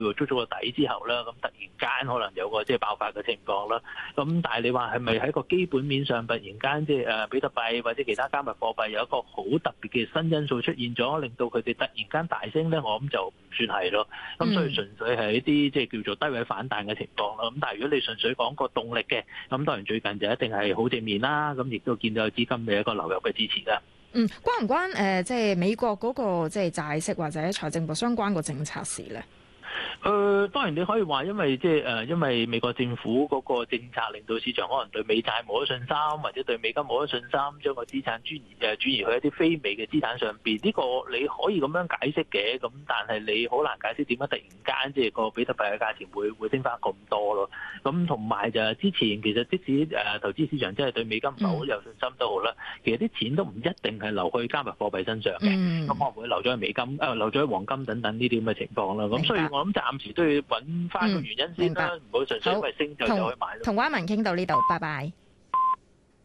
捉咗個底之後啦，咁突然間可能有個即係爆發嘅情況啦。咁但係你話係咪喺個基本面上突然間即係比特幣或者其他加密貨幣有一個好特別嘅新因素出現咗，令到佢哋突然間大升咧？我諗就唔算係咯。咁所以純粹係一啲即係叫做低位反彈嘅情況啦。咁但係如果你純粹講個動力嘅，咁當然最近就一定係好正面啦。咁亦都見到有資金嘅一個流入嘅支持啦。 關唔關即係美國嗰個即係債息或者財政部相關個政策事咧？ 當然你可以話，因為因為美國政府嗰個政策令到市場可能對美債冇咗信心，或者對美金冇咗信心，將個資產轉移去一啲非美嘅資產上邊。呢個你可以咁樣解釋嘅，咁但係你好難解釋點解突然間即係個比特幣嘅價錢會升翻咁多咯。咁同埋就係之前其實即使投資市場真係對美金唔係好有信心都好啦，其實啲錢都唔一定係流去加密貨幣身上嘅，咁可能會流咗去美金、流咗去黃金等等呢啲咁嘅情況啦。咁所以我諗暫時都要揾翻個原因先啦，唔好純粹因為升就去買咯。 同灣文傾到呢度，拜拜。